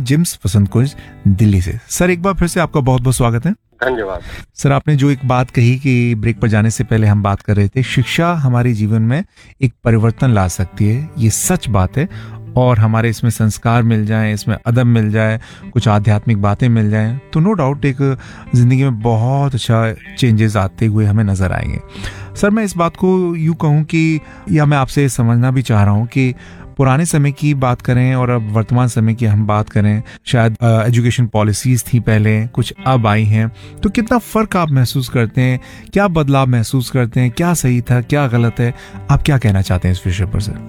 Gyms वसंत कुंज दिल्ली से। Sir एक बार फिर से आपका बहुत बहुत स्वागत है। धन्यवाद। सर आपने जो एक बात कही कि ब्रेक पर जाने से पहले हम बात कर रहे थे, शिक्षा हमारे जीवन में एक परिवर्तन ला सकती है, ये सच बात है। और हमारे इसमें संस्कार मिल जाएं, इसमें अदब मिल जाए, कुछ आध्यात्मिक बातें मिल जाएं, तो नो डाउट एक जिंदगी में बहुत अच्छा चेंजेस आते हुए हमें नजर आएंगे। सर मैं इस बात को यूं कहूं कि, या मैं आपसे समझना भी चाह रहा हूं कि पुराने समय की बात करें और अब वर्तमान समय की हम बात करें, शायद एजुकेशन पॉलिसीज थी पहले, कुछ अब आई हैं, तो कितना फर्क आप महसूस करते हैं, क्या बदलाव महसूस करते हैं, क्या सही था क्या गलत है, आप क्या कहना चाहते हैं इस विषय पर सर?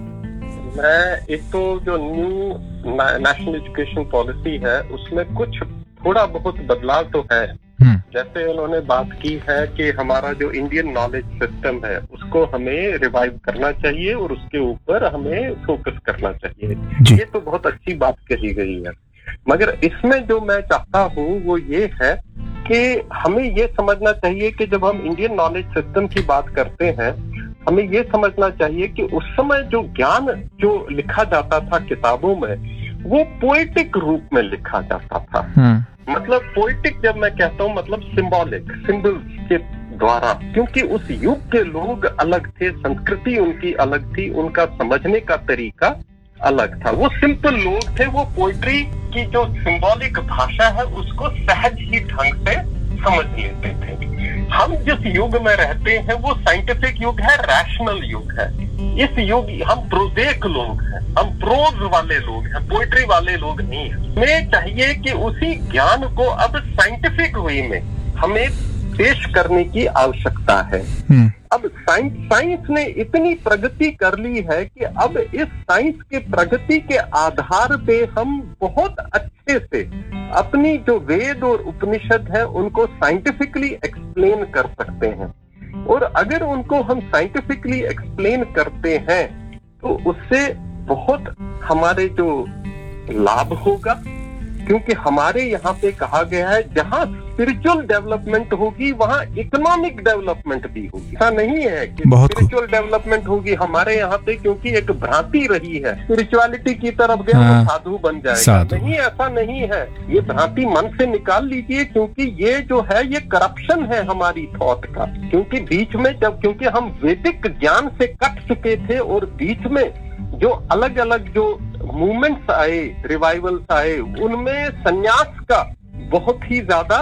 मैं एक तो जो न्यू नेशनल एजुकेशन पॉलिसी है उसमें कुछ थोड़ा बहुत बदलाव तो है। जैसे उन्होंने बात की है कि हमारा जो इंडियन नॉलेज सिस्टम है उसको हमें रिवाइव करना चाहिए और उसके ऊपर हमें फोकस करना चाहिए। ये तो बहुत अच्छी बात कही गई है, मगर इसमें जो मैं चाहता हूँ वो ये है कि हमें ये समझना चाहिए कि जब हम इंडियन नॉलेज सिस्टम की बात करते हैं, हमें ये समझना चाहिए कि उस समय जो ज्ञान जो लिखा जाता था किताबों में, वो पोएटिक रूप में लिखा जाता था। मतलब पोएटिक जब मैं कहता हूँ मतलब सिंबॉलिक, सिंबल्स के द्वारा, क्योंकि उस युग के लोग अलग थे, संस्कृति उनकी अलग थी, उनका समझने का तरीका अलग था। वो सिंपल लोग थे, वो पोएट्री की जो सिंबॉलिक भाषा है उसको सहज ही ढंग से समझ लेते थे। हम जिस युग में रहते हैं वो साइंटिफिक युग है, रैशनल युग है। इस युग हम प्रोजेक लोग हैं, हम प्रोज वाले लोग हैं, पोएट्री वाले लोग नहीं हैं। हमें चाहिए कि उसी ज्ञान को अब साइंटिफिक वे में हमें पेश करने की आवश्यकता है। अब साइंस ने इतनी प्रगति कर ली है कि अब इस साइंस के प्रगति के आधार पे हम बहुत अच्छे से अपनी जो वेद और उपनिषद है उनको साइंटिफिकली एक्सप्लेन कर सकते हैं। और अगर उनको हम साइंटिफिकली एक्सप्लेन करते हैं तो उससे बहुत हमारे जो लाभ होगा, क्योंकि हमारे यहाँ पे कहा गया है जहाँ स्पिरिचुअल डेवलपमेंट होगी वहाँ इकोनॉमिक डेवलपमेंट भी होगी। ऐसा नहीं है कि स्पिरिचुअल डेवलपमेंट होगी हमारे यहाँ पे क्योंकि एक भ्रांति रही है स्पिरिचुअलिटी की तरफ गया वो साधु बन जाएगा। नहीं, ऐसा नहीं है। ये भ्रांति मन से निकाल लीजिए, क्योंकि ये जो है ये करप्शन है हमारी थॉट का। क्योंकि बीच में क्योंकि हम वैदिक ज्ञान से कट चुके थे और बीच में जो अलग अलग जो मूवमेंट्स आए, रिवाइवल्स आए, उनमें संन्यास का बहुत ही ज्यादा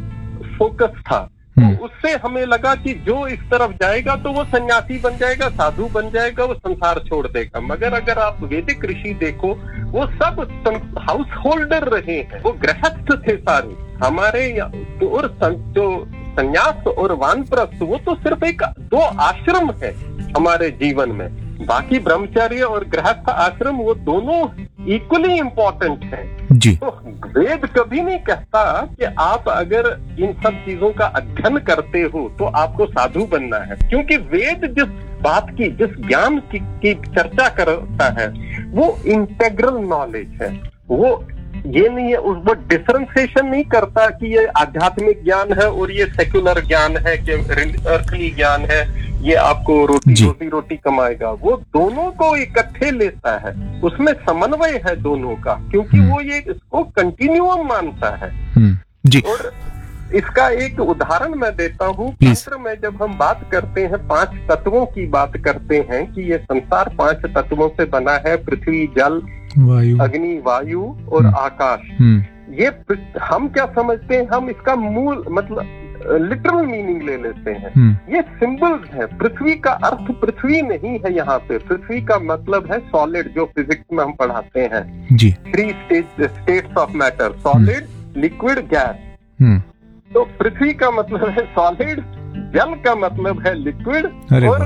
फोकस था। तो उससे हमें लगा कि जो इस तरफ जाएगा तो वो सन्यासी बन जाएगा, साधु बन जाएगा, वो संसार छोड़ देगा। मगर अगर आप वैदिक ऋषि देखो, वो सब हाउस होल्डर रहे हैं, वो गृहस्थ थे सारे हमारे। और जो संन्यास और वानप्रस्थ वो तो सिर्फ एक दो आश्रम है हमारे जीवन में। बाकी ब्रह्मचर्य और गृहस्थ आश्रम वो दोनों इक्वली इम्पोर्टेंट है जी। तो वेद कभी नहीं कहता कि आप अगर इन सब चीजों का अध्ययन करते हो तो आपको साधु बनना है, क्योंकि वेद जिस बात की, जिस ज्ञान की चर्चा करता है वो इंटेग्रल नॉलेज है। वो ये नहीं है, वो डिफरेंशिएशन नहीं करता कि ये आध्यात्मिक ज्ञान है और ये सेक्युलर ज्ञान है कि अर्थली ज्ञान है, ये आपको रोजी रोटी कमाएगा। वो दोनों को इकट्ठे लेता है, उसमें समन्वय है दोनों का, क्योंकि वो ये इसको कंटिन्यूअम मानता है जी। और इसका एक उदाहरण मैं देता हूँ। तंत्र में जब हम बात करते हैं 5 तत्वों की बात करते हैं कि ये संसार 5 तत्वों से बना है, पृथ्वी, जल, अग्नि, वायु और आकाश। ये हम क्या समझते हैं, हम इसका मूल मतलब लिटरल मीनिंग ले लेते हैं। ये सिंबल्स है। पृथ्वी का अर्थ पृथ्वी नहीं है यहाँ पे। पृथ्वी का मतलब है सॉलिड, जो फिजिक्स में हम पढ़ाते हैं जी। 3 states of matter, solid, liquid, gas. तो पृथ्वी का मतलब है सॉलिड, जल का मतलब है लिक्विड, और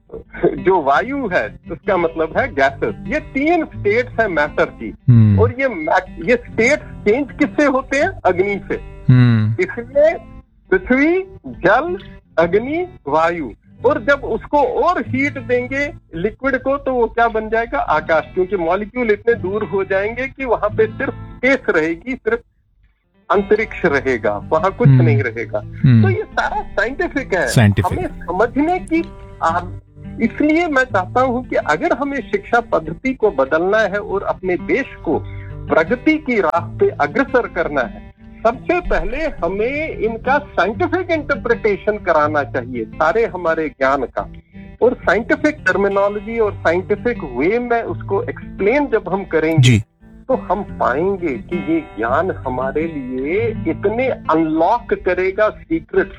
जो वायु है उसका मतलब है गैसेस। ये 3 स्टेट्स है मैटर की। और ये स्टेट्स चेंज किससे होते हैं? अग्नि से। इसलिए पृथ्वी, जल, अग्नि, वायु। और जब उसको और हीट देंगे लिक्विड को तो वो क्या बन जाएगा? आकाश। क्योंकि मॉलिक्यूल इतने दूर हो जाएंगे कि वहां पे सिर्फ स्पेस रहेगी, सिर्फ अंतरिक्ष रहेगा, वहां कुछ नहीं रहेगा। तो ये सारा साइंटिफिक है, हमें समझने की। इसलिए मैं चाहता हूं कि अगर हमें शिक्षा पद्धति को बदलना है और अपने देश को प्रगति की राह पे अग्रसर करना है, सबसे पहले हमें इनका साइंटिफिक इंटरप्रिटेशन कराना चाहिए, सारे हमारे ज्ञान का। और साइंटिफिक टर्मिनोलॉजी और साइंटिफिक वे में उसको एक्सप्लेन जब हम करेंगे तो हम पाएंगे कि ये ज्ञान हमारे लिए इतने अनलॉक करेगा सीक्रेट्स,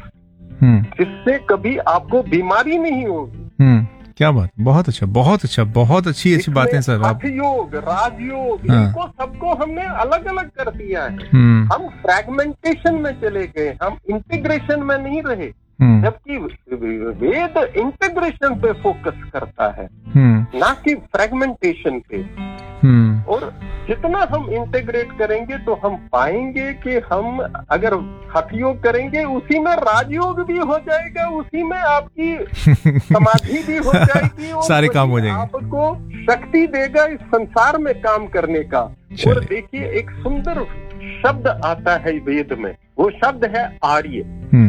जिससे कभी आपको बीमारी नहीं होगी। क्या बात, बहुत अच्छा, बहुत अच्छा, बहुत अच्छी बातें सर। आप योग, राजयोग, इनको सबको हमने अलग अलग कर दिया है। हम फ्रैगमेंटेशन में चले गए, हम इंटीग्रेशन में नहीं रहे, जबकि वेद इंटीग्रेशन पे फोकस करता है, ना कि फ्रैगमेंटेशन पे। और जितना हम इंटीग्रेट करेंगे तो हम पाएंगे कि हम अगर हठयोग करेंगे उसी में राजयोग भी हो जाएगा, उसी में आपकी समाधि भी हो जाएगी और सारे काम हो जाएंगे, आपको शक्ति देगा इस संसार में काम करने का। और देखिए एक सुंदर शब्द आता है वेद में, वो शब्द है आर्य।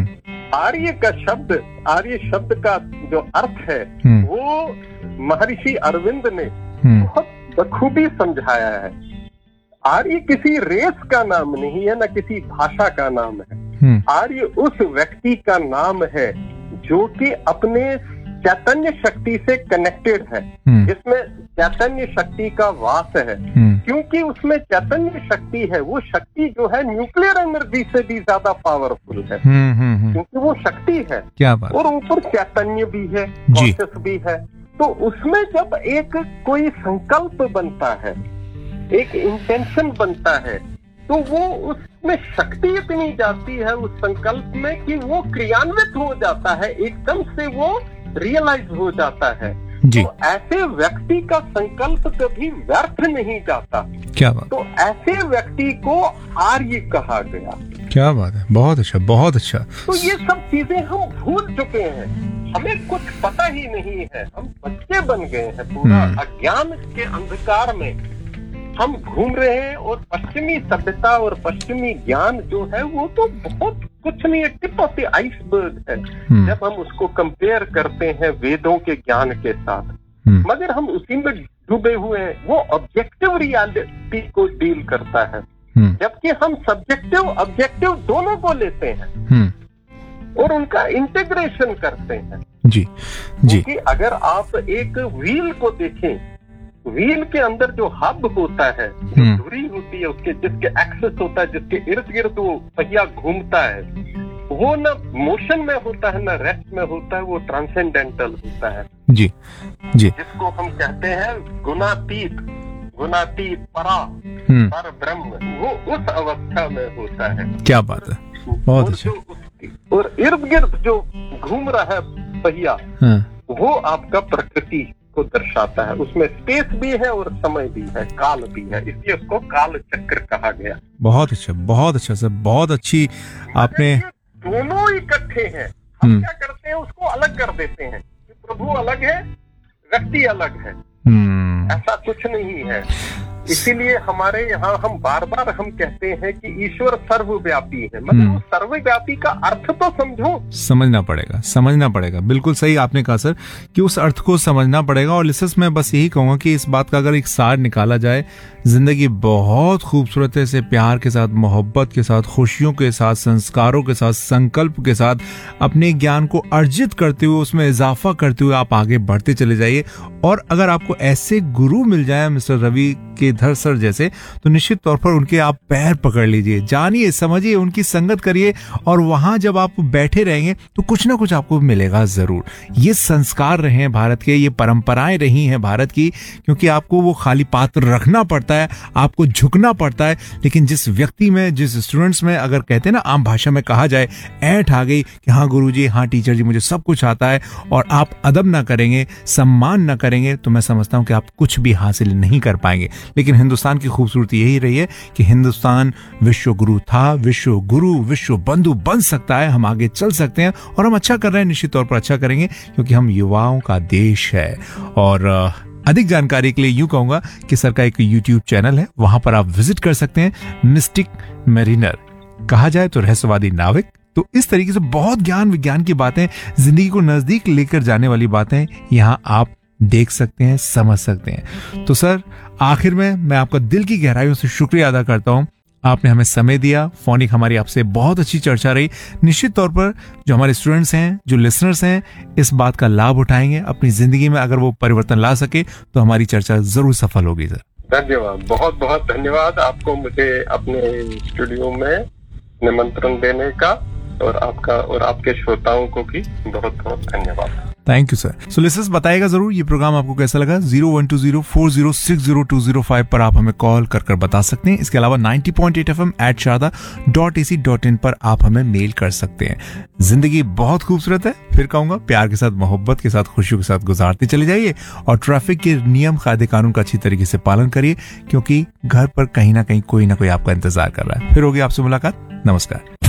आर्य का शब्द, आर्य शब्द का जो अर्थ है वो महर्षि अरविंद ने बहुत बखूबी समझाया है। आर्य किसी रेस का नाम नहीं है, न किसी भाषा का नाम है। आर्य उस व्यक्ति का नाम है जो कि अपने चैतन्य शक्ति से कनेक्टेड है, जिसमें चैतन्य शक्ति का वास है। क्योंकि उसमें चैतन्य शक्ति है, वो शक्ति जो है न्यूक्लियर एनर्जी से भी ज्यादा पावरफुल है, क्योंकि वो शक्ति है। क्या बात। और ऊपर चैतन्य भी है, कॉन्शियस भी है। तो उसमें जब एक कोई संकल्प बनता है, एक इंटेंशन बनता है, तो वो उसमें शक्ति इतनी जाती है उस संकल्प में कि वो क्रियान्वित हो जाता है, एकदम से वो रियलाइज हो जाता है। तो ऐसे व्यक्ति का संकल्प कभी व्यर्थ नहीं जाता। क्या बात। तो ऐसे व्यक्ति को आर्य कहा गया। क्या बात है, बहुत अच्छा, बहुत अच्छा। तो ये सब चीजें हम भूल चुके हैं, हमें कुछ पता ही नहीं है, हम बच्चे बन गए हैं, पूरा अज्ञान के अंधकार में हम घूम रहे हैं। और पश्चिमी सभ्यता और पश्चिमी ज्ञान जो है वो तो बहुत कुछ नहीं है, टिप ऑफ द आइसबर्ग है जब हम उसको कंपेयर करते हैं वेदों के ज्ञान के साथ। मगर हम उसी में डूबे हुए हैं। वो ऑब्जेक्टिव रियलिटी को डील करता है, जबकि हम सब्जेक्टिव ऑब्जेक्टिव दोनों को लेते हैं और उनका इंटीग्रेशन करते हैं। जी जी। क्योंकि अगर आप एक व्हील को देखें, व्हील के अंदर जो हब होता है, जो धुरी होती है, उसके जिसके एक्सेस होता है, जिसके इर्द गिर्द वो पहिया घूमता है, वो न मोशन में होता है न रेस्ट में होता है, वो ट्रांसेंडेंटल होता है। जी जी। जिसको हम कहते हैं गुणातीत, गुणातीत परा, पर ब्रह्म, वो उस अवस्था में होता है। क्या बात है, बहुत अच्छा। और इर्द गिर्द जो घूम रहा है पहिया, वो आपका प्रकृति को दर्शाता है। उसमें स्पेस भी है और समय भी है, काल भी है, इसलिए उसको काल चक्र कहा गया। बहुत अच्छा, बहुत अच्छा सर, बहुत अच्छी आपने। दोनों इकट्ठे हैं, हम क्या करते हैं उसको अलग कर देते हैं कि प्रभु अलग है, व्यक्ति अलग है। ऐसा कुछ नहीं है। इसीलिए हमारे यहाँ हम बार बार हम कहते हैं कि ईश्वर सर्वव्यापी है, मतलब सर्वव्यापी का अर्थ तो समझो। समझना पड़ेगा, समझना पड़ेगा। बिल्कुल सही आपने कहा सर कि उस अर्थ को समझना पड़ेगा। और लिसस मैं बस यही कहूंगा कि इस बात का अगर एक सार निकाला जाए, जिंदगी बहुत खूबसूरत है, से प्यार के साथ, मोहब्बत के साथ, खुशियों के साथ, संस्कारों के साथ, संकल्प के साथ, अपने ज्ञान को अर्जित करते हुए, उसमें इजाफा करते हुए आप आगे बढ़ते चले जाइए। और अगर आपको ऐसे गुरु मिल जाए मिस्टर रवि के धर सर जैसे, तो निश्चित तौर पर उनके आप पैर पकड़ लीजिए, जानिए, समझिए, उनकी संगत करिए। और वहां जब आप बैठे रहेंगे तो कुछ ना कुछ आपको मिलेगा जरूर। ये संस्कार रहे हैं भारत के, ये परंपराएं रही हैं भारत की, क्योंकि आपको वो खाली पात्र रखना पड़ता है, आपको झुकना पड़ता है। लेकिन जिस व्यक्ति में, जिस स्टूडेंट्स में, अगर कहते हैं ना आम भाषा में कहा जाए, ऐंठ आ गई कि हाँ गुरुजी, हाँ टीचर जी, मुझे सब कुछ आता है, और आप अदब ना करेंगे, सम्मान ना करेंगे, तो मैं समझता हूं कि आप कुछ भी हासिल नहीं कर पाएंगे। लेकिन हिंदुस्तान की खूबसूरती यही रही है कि हिंदुस्तान विश्व गुरु था, विश्व गुरु, विश्व बंधु बन सकता है। हम आगे चल सकते हैं और हम अच्छा कर रहे हैं, निश्चित तौर पर अच्छा करेंगे, क्योंकि हम युवाओं का देश है। और अधिक जानकारी के लिए यूं कहूंगा कि सर का एक YouTube चैनल है, वहां पर आप विजिट कर सकते हैं, मिस्टिक मैरिनर, कहा जाए तो रहस्यवादी नाविक। तो इस तरीके से बहुत ज्ञान विज्ञान की बातें, जिंदगी को नजदीक लेकर जाने वाली बातें यहाँ आप देख सकते हैं, समझ सकते हैं। तो सर, आखिर में मैं आपका दिल की गहराइयों से शुक्रिया अदा करता हूं। आपने हमें समय दिया। फोनिक हमारी आपसे बहुत अच्छी चर्चा रही। निश्चित तौर पर जो हमारे स्टूडेंट्स हैं, जो लिसनर्स हैं, इस बात का लाभ उठाएंगे अपनी जिंदगी में। अगर वो परिवर्तन ला सके तो हमारी चर्चा जरूर सफल होगी सर। धन्यवाद, बहुत बहुत धन्यवाद आपको मुझे अपने स्टूडियो में निमंत्रण देने का, और आपका और आपके श्रोताओं को भी बहुत बहुत धन्यवाद। Thank you sir. So listeners, बताइएगा जरूर ये प्रोग्राम आपको कैसा लगा। 012040600205 पर आप हमें कॉल कर बता सकते हैं। इसके अलावा 90.8 FM@sharda.ac.in पर आप हमें मेल कर सकते हैं। जिंदगी बहुत खूबसूरत है, फिर कहूंगा, प्यार के साथ, मोहब्बत के साथ, खुशियों के साथ गुजारते चले जाइए, और ट्रैफिक के नियम, कायदे कानून का अच्छी तरीके से पालन करिए, क्योंकि घर पर कहीं ना कहीं कोई ना कोई आपका इंतजार कर रहा है। फिर होगी आपसे मुलाकात। नमस्कार।